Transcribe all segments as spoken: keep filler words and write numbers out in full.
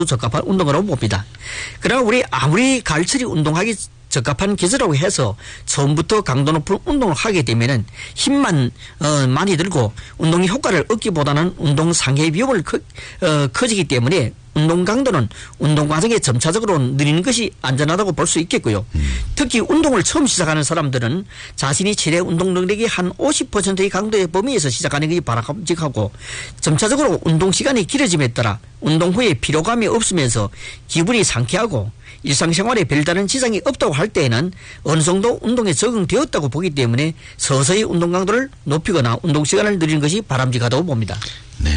적합한 운동으로 봅니다. 그러나 우리 아무리 가을철이 운동하기 적합한 계절이라고 해서 처음부터 강도 높은 운동을 하게 되면은 힘만 어, 많이 들고 운동 효과를 얻기보다는 운동 상해 위험을 커, 어, 커지기 때문에 운동 강도는 운동 과정에 점차적으로 늘리는 것이 안전하다고 볼 수 있겠고요. 음. 특히 운동을 처음 시작하는 사람들은 자신이 최대 운동 능력이 한 오십 퍼센트의 강도의 범위에서 시작하는 것이 바람직하고 점차적으로 운동 시간이 길어짐에 따라 운동 후에 피로감이 없으면서 기분이 상쾌하고 일상생활에 별다른 지장이 없다고 할 때에는 어느 정도 운동에 적응되었다고 보기 때문에 서서히 운동 강도를 높이거나 운동 시간을 늘리는 것이 바람직하다고 봅니다. 네.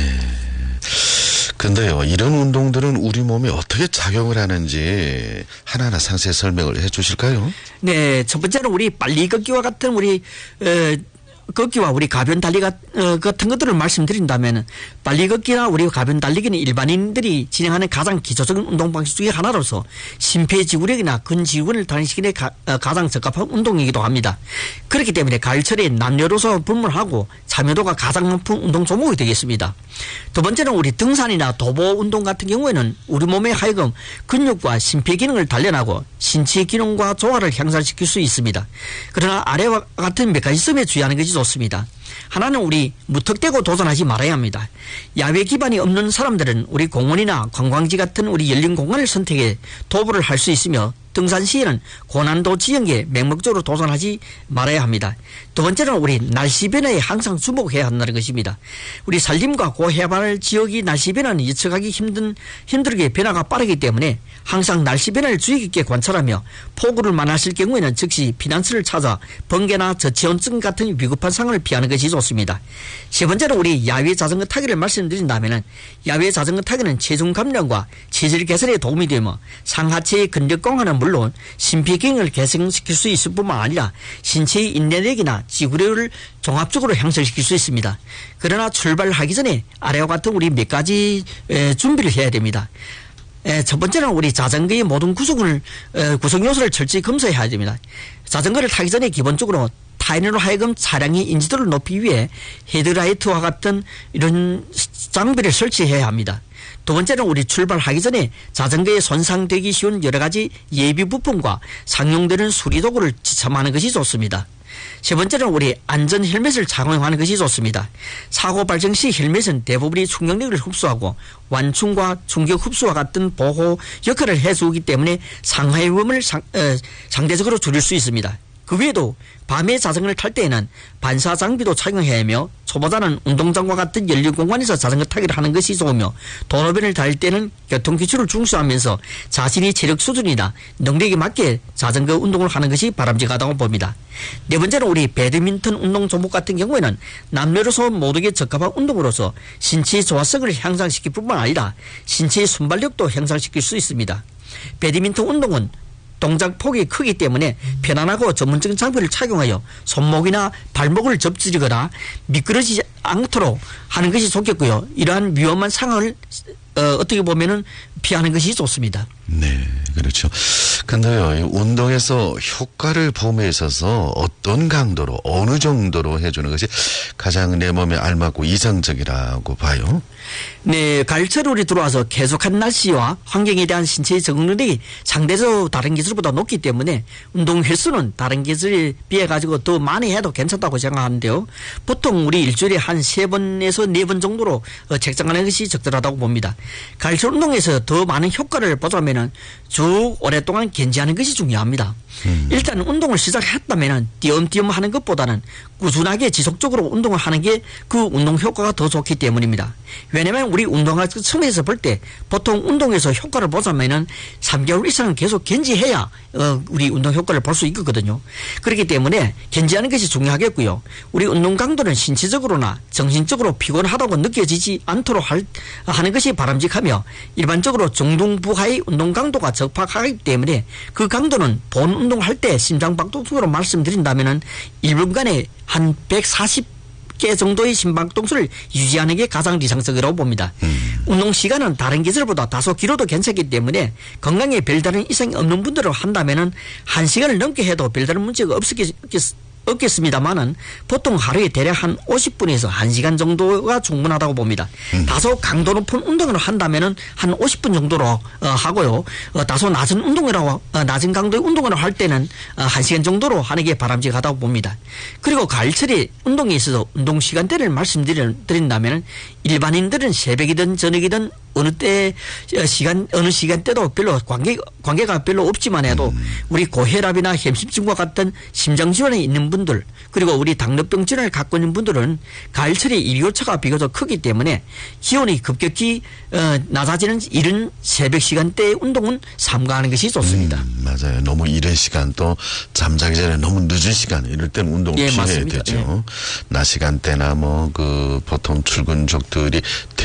근데요, 이런 운동들은 우리 몸에 어떻게 작용을 하는지 하나하나 상세히 설명을 해 주실까요? 네, 첫 번째는 우리 빨리 걷기와 같은 우리 어, 걷기와 우리 가변 달리 어, 같은 것들을 말씀드린다면 빨리 걷기나 우리 가변 달리기는 일반인들이 진행하는 가장 기초적인 운동 방식 중에 하나로서 심폐지구력이나 근지구를 단련시키는 가, 어, 가장 적합한 운동이기도 합니다. 그렇기 때문에 가을철에 남녀로서 불문하고 참여도가 가장 높은 운동 종목이 되겠습니다. 두 번째는 우리 등산이나 도보 운동 같은 경우에는 우리 몸에 하여금 근육과 심폐 기능을 단련하고 신체 기능과 조화를 향상시킬 수 있습니다. 그러나 아래와 같은 몇 가지 점에 주의하는 것이 좋습니다. 하나는 우리 무턱대고 도전하지 말아야 합니다. 야외 기반이 없는 사람들은 우리 공원이나 관광지 같은 우리 열린 공간을 선택해 도보를 할 수 있으며 등산 시에는 고난도 지형에 맹목적으로 도전하지 말아야 합니다. 두 번째는 우리 날씨 변화에 항상 주목해야 한다는 것입니다. 우리 산림과 고해발 지역이 날씨 변화는 예측하기 힘든, 힘들게 변화가 빠르기 때문에 항상 날씨 변화를 주의 깊게 관찰하며 폭우를 만났을 경우에는 즉시 피난처를 찾아 번개나 저체온증 같은 위급한 상황을 피하는 것이 좋습니다. 세 번째는 우리 야외 자전거 타기를 말씀드린다면 야외 자전거 타기는 체중 감량과 체질 개선에 도움이 되며 상하체의 근력 강화는 물론 심폐기능을 개선시킬 수 있을 뿐만 아니라 신체의 인내력이나 지구력을 종합적으로 향상시킬 수 있습니다. 그러나 출발하기 전에 아래와 같은 우리 몇 가지 에, 준비를 해야 됩니다. 에, 첫 번째는 우리 자전거의 모든 구성을 에, 구성 요소를 철저히 검사해야 됩니다. 자전거를 타기 전에 기본적으로 타인으로 하여금 차량의 인지도를 높이기 위해 헤드라이트와 같은 이런 장비를 설치해야 합니다. 두 번째는 우리 출발하기 전에 자전거에 손상되기 쉬운 여러 가지 예비 부품과 상용되는 수리도구를 지참하는 것이 좋습니다. 세 번째는 우리 안전 헬멧을 착용하는 것이 좋습니다. 사고 발생 시 헬멧은 대부분이 충격력을 흡수하고 완충과 충격 흡수와 같은 보호 역할을 해주기 때문에 상해 위험을 상, 어, 상대적으로 줄일 수 있습니다. 그 외에도 밤에 자전거를 탈 때에는 반사 장비도 착용해야 하며 초보자는 운동장과 같은 열린 공간에서 자전거 타기를 하는 것이 좋으며 도로변을 달릴 때는 교통규칙을 준수하면서 자신의 체력 수준이나 능력에 맞게 자전거 운동을 하는 것이 바람직하다고 봅니다. 네 번째는 우리 배드민턴 운동 종목 같은 경우에는 남녀로서 모두에게 적합한 운동으로서 신체의 조화성을 향상시킬 뿐만 아니라 신체의 순발력도 향상시킬 수 있습니다. 배드민턴 운동은 동작 폭이 크기 때문에 편안하고 전문적인 장비를 착용하여 손목이나 발목을 접지거나 미끄러지지 않도록 하는 것이 좋겠고요. 이러한 위험한 상황을 어, 어떻게 보면은 피하는 것이 좋습니다. 네, 그렇죠. 근데요, 운동에서 효과를 봄에 있어서 어떤 강도로 어느 정도로 해주는 것이 가장 내 몸에 알맞고 이상적이라고 봐요? 네, 가을철이 들어와서 계속한 날씨와 환경에 대한 신체의 적응력이 상대적으로 다른 계절보다 높기 때문에 운동 횟수는 다른 계절에 비해 가지고 더 많이 해도 괜찮다고 생각하는데요. 보통 우리 일주일에 한 세 번에서 네 번 정도로 책정하는 것이 적절하다고 봅니다. 가을철 운동에서 더 많은 효과를 보자면은 쭉 오랫동안 견지하는 것이 중요합니다. 음. 일단 운동을 시작했다면은 띄엄띄엄 하는 것보다는 꾸준하게 지속적으로 운동을 하는 게 그 운동 효과가 더 좋기 때문입니다. 왜냐면 우리 운동할 측면에서 볼 때 보통 운동에서 효과를 보자면은 삼 개월 이상은 계속 견지해야 어, 우리 운동 효과를 볼 수 있거든요. 그렇기 때문에 견지하는 것이 중요하겠고요. 우리 운동 강도는 신체적으로나 정신적으로 피곤하다고 느껴지지 않도록 할, 하는 것이 바람직하며 일반적으로 중등부하의 운동 강도가 적합하기 때문에 그 강도는 본 운동할 때 심장박동수로 말씀드린다면은 일 분간에 한 백사십 개 정도의 심박동수를 유지하는 게 가장理想적이라고 봅니다. 음. 운동 시간은 다른 계절보다 다소 길어도 괜찮기 때문에 건강에 별다른 이상이 없는 분들을 한다면은 한 시간을 넘게 해도 별다른 문제가 없겠, 없겠습니다만은 보통 하루에 대략 한 오십 분에서 한 시간 정도가 충분하다고 봅니다. 음. 다소 강도 높은 운동을 한다면은 한 오십 분 정도로 어, 하고요. 어, 다소 낮은 운동이라고 어, 낮은 강도의 운동을 할 때는 어, 한 시간 정도로 하는 게 바람직하다고 봅니다. 그리고 가을철에 운동에 있어서 운동 시간대를 말씀드린다면은 일반인들은 새벽이든 저녁이든 어느 때 시간 어느 시간대도 별로 관계 관계가 별로 없지만 해도 음. 우리 고혈압이나 협심증과 같은 심장 질환이 있는 분들 그리고 우리 당뇨병 질환을 갖고 있는 분들은 가을철에 일교차가 비교적 크기 때문에 기온이 급격히 어, 낮아지는 이른 새벽 시간대의 운동은 삼가하는 것이 좋습니다. 음, 맞아요. 너무 이른 시간 또 잠자기 전에 너무 늦은 시간 이럴 때는 운동 예, 피해야 맞습니다. 되죠. 예. 낮 시간대나 뭐 그 보통 출근족들이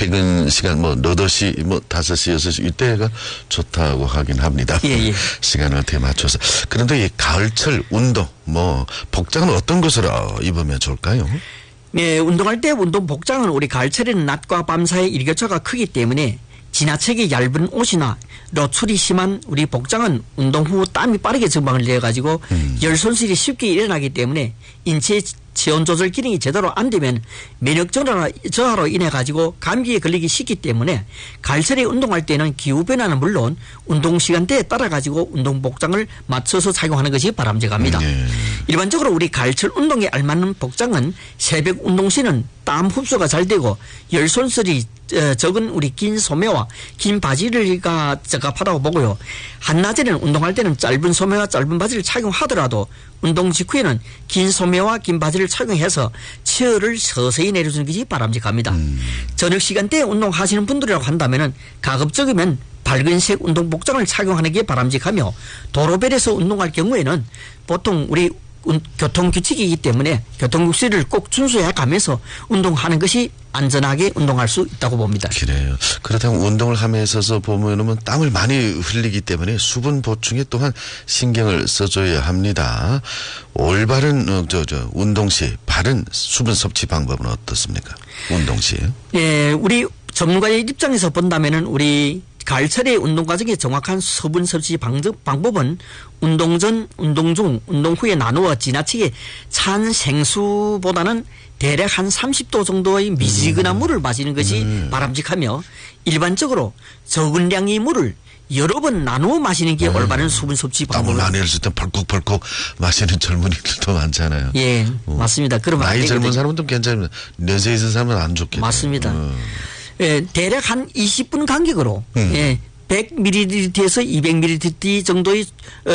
퇴근 시간 뭐 너덟 시 뭐 다섯 시 여섯 시 이때가 좋다고 하긴 합니다. 예, 예. 시간을 어떻게 맞춰서. 그런데 이 가을철 운동 뭐 복장은 어떤 것을 입으면 좋을까요? 네, 운동할 때 운동 복장은 우리 가을철에는 낮과 밤 사이의 일교차가 크기 때문에 지나치게 얇은 옷이나 노출이 심한 우리 복장은 운동 후 땀이 빠르게 증방을 내가지고 음. 열 손실이 쉽게 일어나기 때문에 인체의 체온 조절 기능이 제대로 안 되면 면역 저하로 인해 가지고 감기에 걸리기 쉽기 때문에 가을철에 운동할 때는 기후 변화는 물론 운동 시간대에 따라 가지고 운동 복장을 맞춰서 착용하는 것이 바람직합니다. 네. 일반적으로 우리 가을철 운동에 알맞는 복장은 새벽 운동 시는 땀 흡수가 잘 되고 열 손실이 적은 우리 긴 소매와 긴 바지가 적합하다고 보고요. 한낮에는 운동할 때는 짧은 소매와 짧은 바지를 착용하더라도 운동 직후에는 긴 소매와 긴 바지를 착용해서 체열을 서서히 내려주는 것이 바람직합니다. 음. 저녁 시간대에 운동하시는 분들이라고 한다면은 가급적이면 밝은색 운동 복장을 착용하는 게 바람직하며 도로변에서 운동할 경우에는 보통 우리 교통규칙이기 때문에 교통규칙을 꼭 준수해 가면서 운동하는 것이 안전하게 운동할 수 있다고 봅니다. 그래요. 그렇다면 운동을 함에 있어서 보면은 땀을 많이 흘리기 때문에 수분 보충에 또한 신경을 써줘야 합니다. 올바른 어, 저, 저, 운동 시 바른 수분 섭취 방법은 어떻습니까? 운동 시. 네, 우리 전문가의 입장에서 본다면은 우리 가을철의 운동 과정의 정확한 수분 섭취 방법은 운동 전, 운동 중, 운동 후에 나누어 지나치게 찬 생수보다는 대략 한 삼십 도 정도의 미지근한 음. 물을 마시는 것이 음. 바람직하며 일반적으로 적은 양의 물을 여러 번 나누어 마시는 게 음. 올바른 수분 섭취 방법입니다. 땀을 많이 흘릴 때 벌컥벌컥 마시는 젊은이들도 많잖아요. 예, 어. 맞습니다. 그러면 나이 젊은 사람은 괜찮습니다. 연세 있는 사람은 안 좋겠네요. 맞습니다. 음. 예, 대략 한 이십 분 간격으로 음. 예, 백 밀리리터에서 이백 밀리리터 정도의 어,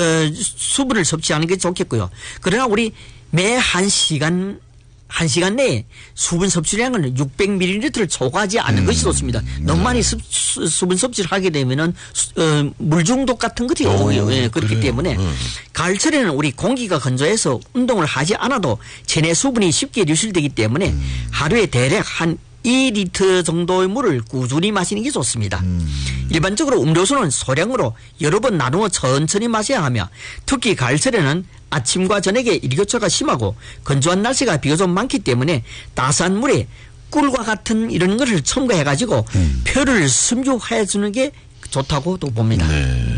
수분을 섭취하는 게 좋겠고요. 그러나 우리 매 한 시간 한 시간 내에 수분 섭취량은 육백 밀리리터를 초과하지 않는 음. 것이 좋습니다. 너무 많이 수, 수, 수분 섭취를 하게 되면은 어, 물 중독 같은 것이 오고요. 예, 그렇기 그래요. 때문에 음. 가을철에는 우리 공기가 건조해서 운동을 하지 않아도 체내 수분이 쉽게 유실되기 때문에 음. 하루에 대략 한 이 리터 정도의 물을 꾸준히 마시는 게 좋습니다. 음. 일반적으로 음료수는 소량으로 여러 번 나누어 천천히 마셔야 하며 특히 가을철에는 아침과 저녁에 일교차가 심하고 건조한 날씨가 비교적 많기 때문에 따스한 물에 꿀과 같은 이런 것을 첨가해가지고 음. 폐를 순조해 주는 게 좋다고도 봅니다. 네.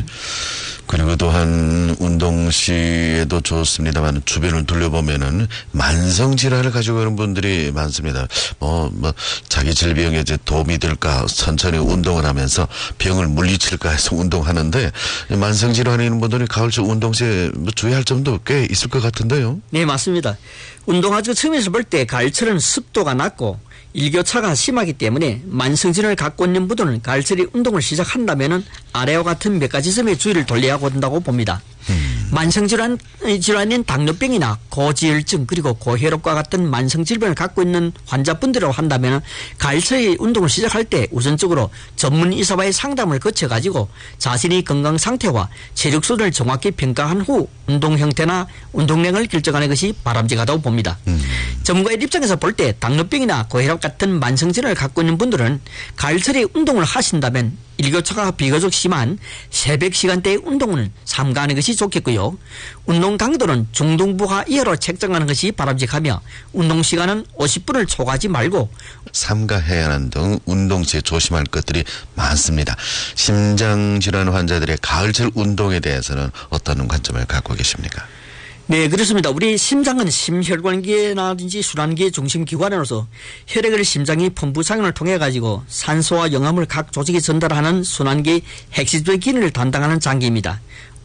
그리고 또한 운동 시에도 좋습니다만 주변을 둘러보면은 만성 질환을 가지고 있는 분들이 많습니다. 뭐, 뭐, 자기 질병에 이제 도움이 될까 천천히 운동을 하면서 병을 물리칠까 해서 운동하는데 만성 질환이 있는 분들이 가을철 운동 시에 뭐 주의할 점도 꽤 있을 것 같은데요. 네, 맞습니다. 운동하고 측면에서 볼 때 가을철은 습도가 낮고 일교차가 심하기 때문에 만성질환을 갖고 있는 분들은 가을철에 운동을 시작한다면은 아래와 같은 몇 가지 점에 주의를 돌려야 한다고 봅니다. 음. 만성질환, 질환인 당뇨병이나 고지혈증 그리고 고혈압과 같은 만성질병을 갖고 있는 환자분들이라고 한다면 가을철에 운동을 시작할 때 우선적으로 전문 의사와의 상담을 거쳐가지고 자신의 건강 상태와 체력 수준을 정확히 평가한 후 운동 형태나 운동량을 결정하는 것이 바람직하다고 봅니다. 음. 전문가의 입장에서 볼 때 당뇨병이나 고혈압 같은 만성질환을 갖고 있는 분들은 가을철에 운동을 하신다면 일교차가 비교적 심한 새벽 시간대의 운동을 삼가하는 것이 좋겠고요. 운동 강도는 중등부하 이하로 책정하는 것이 바람직하며 운동 시간은 오십 분을 초과하지 말고 삼가해야 하는 등 운동 시에 조심할 것들이 많습니다. 심장질환 환자들의 가을철 운동에 대해서는 어떤 관점을 갖고 계십니까? 네, 그렇습니다. 우리 심장은 심혈관계라든지 순환기의 중심기관으로서 혈액을 심장이 펌프상을 통해 가지고 산소와 영암을 각 조직에 전달하는 순환기 핵심적인 기능을 담당하는 장기입니다.